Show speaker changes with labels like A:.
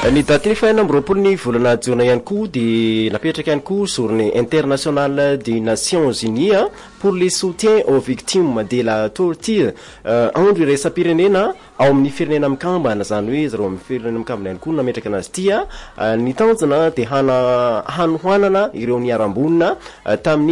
A: Ny daty faina amby ny volana Jona ihany koa dia napetraka ihany koa journée internationale des Nations Unies pour le soutien aux victimes de la torture. Andro iraisam-pirenena ao amin'ny firenena mikambana, zany hoe zareo amin'ny firenena mikambana ihany koa nametraka anazy ity. Ny tanjona dia hanohanana ireo niarambonina tamin'ny